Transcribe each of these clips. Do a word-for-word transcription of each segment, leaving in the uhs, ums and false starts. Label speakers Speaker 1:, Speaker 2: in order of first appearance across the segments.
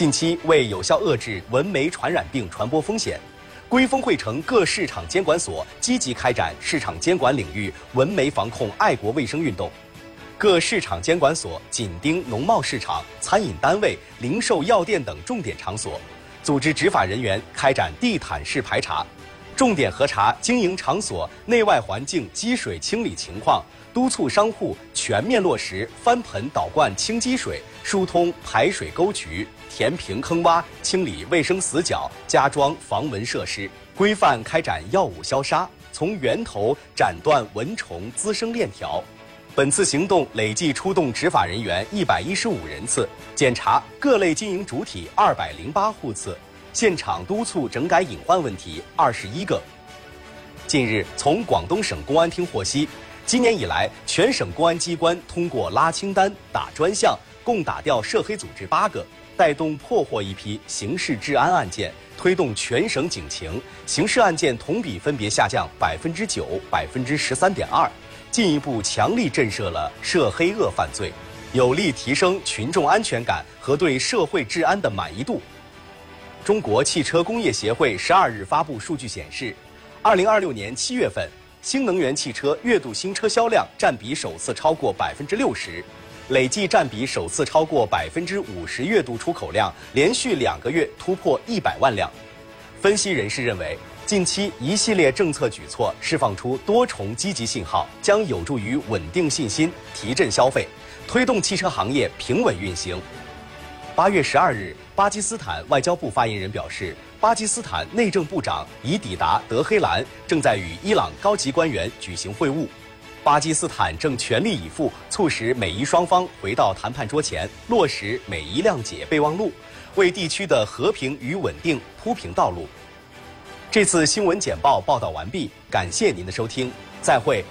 Speaker 1: 近期为有效遏制蚊媒传染病传播风险，规丰汇成各市场监管所积极开展市场监管领域蚊媒防控爱国卫生运动。各市场监管所紧盯农贸市场、餐饮单位、零售药店等重点场所，组织执法人员开展地毯式排查，重点核查经营场所内外环境积水清理情况，督促商户全面落实翻盆倒灌清积水、疏通排水沟渠、填平坑洼、清理卫生死角、加装防蚊设施，规范开展药物消杀，从源头斩断蚊虫滋生链条。本次行动累计出动执法人员一百一十五人次，检查各类经营主体二百零八户次，现场督促整改隐患问题二十一个。近日，从广东省公安厅获悉，今年以来，全省公安机关通过拉清单、打专项，共打掉涉黑组织八个，带动破获一批刑事治安案件，推动全省警情，刑事案件同比分别下降百分之九、百分之十三点二。进一步强力震慑了涉黑恶犯罪，有力提升群众安全感和对社会治安的满意度。中国汽车工业协会十二日发布数据显示，二零二六年七月份，新能源汽车月度新车销量占比首次超过百分之六十，累计占比首次超过百分之五十，月度出口量连续两个月突破一百万辆。分析人士认为，近期一系列政策举措释放出多重积极信号，将有助于稳定信心、提振消费，推动汽车行业平稳运行。八月十二日，巴基斯坦外交部发言人表示，巴基斯坦内政部长已抵达德黑兰，正在与伊朗高级官员举行会晤。巴基斯坦正全力以赴促使美伊双方回到谈判桌前，落实美伊谅解备忘录，为地区的和平与稳定铺平道路。这次新闻简报报道完毕，感谢您的收听，再会。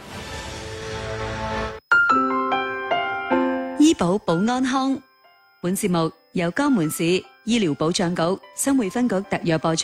Speaker 2: 醫保保安康，本節目由江門市醫療保障局新會分局特約播出。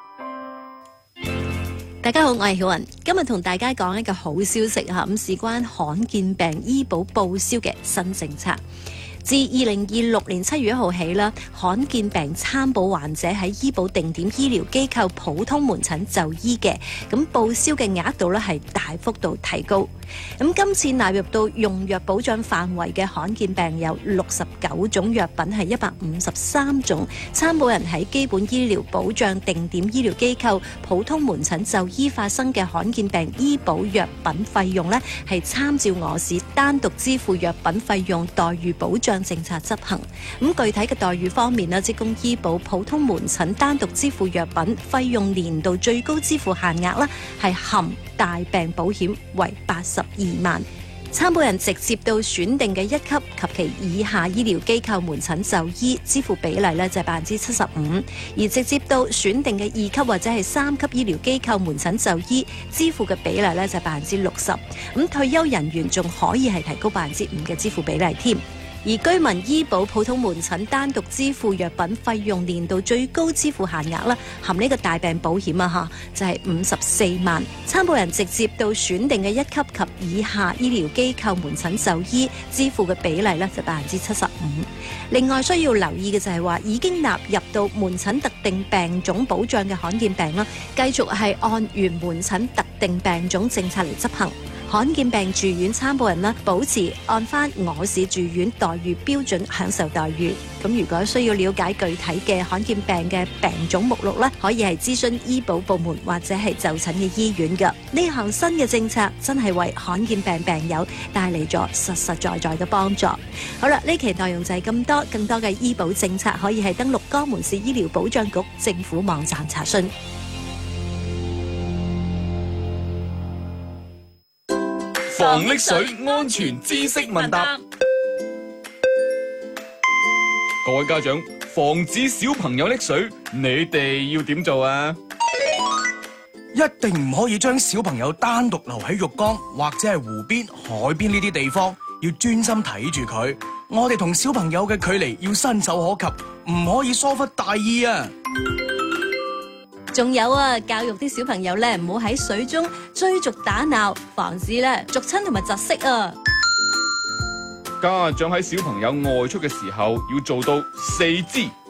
Speaker 3: 大家好，我係曉雲，今日同大家講一個好消息吓，咁事關罕見病醫保報銷嘅新政策。自二零二六年七月一號起啦，罕見病參保患者喺醫保定點醫療機構普通門診就醫嘅，咁報銷嘅額度咧係大幅度提高。咁今次納入到用藥保障範圍嘅罕見病有六十九種藥品，係一百五十三種。參保人喺基本醫療保障定點醫療機構普通門診就醫發生嘅罕見病醫保藥品費用呢，係參照我市單獨支付藥品費用待遇保障政策執行。咁具體嘅待遇方面呢，職工醫保普通門診單獨支付藥品費用年度最高支付限額啦，係含大病保險為八十二萬。參保人直接到選定嘅一級及其以下醫療機構門診就醫，支付比例呢就係百分之七十五；而直接到選定嘅二級或者係三級醫療機構門診就醫，支付嘅比例呢就係百分之六十。咁退休人員仲可以係提高百分之五嘅支付比例添。而居民醫保普通門診單獨支付藥品費用年度最高支付限額啦，含呢個大病保險啊嚇，就係五十四萬。參保人直接到選定嘅一級及以下醫療機構門診就醫，支付嘅比例咧就百分之七十五。另外需要留意嘅就係話，已經納入到門診特定病種保障嘅罕見病啦，繼續係按原門診特定病種政策嚟執行。罕見病住院參保人啦，保持按翻我市住院待遇標準享受待遇。咁如果需要了解具體嘅罕見病嘅病種目錄咧，可以係諮詢醫保部門或者係就診嘅醫院㗎。呢項新嘅政策真係為罕見病病友帶嚟咗實實在在嘅幫助。好啦，呢期內容就係咁多，更多嘅醫保政策可以係登錄江門市醫療保障局政府網站查詢。
Speaker 4: 防溺水安全知識問答，各位家長，防止小朋友溺水，你哋要點做啊？
Speaker 5: 一定唔可以將小朋友單獨留喺浴缸或者係湖邊、海邊呢啲地方，要專心睇住佢。我哋同小朋友嘅距離要伸手可及，唔可以疏忽大意啊！
Speaker 3: 仲有啊，教育啲小朋友咧，唔好喺水中追逐打鬧，防止咧逐親同埋窒息啊！
Speaker 4: 家長喺小朋友外出嘅時候，要做到四知。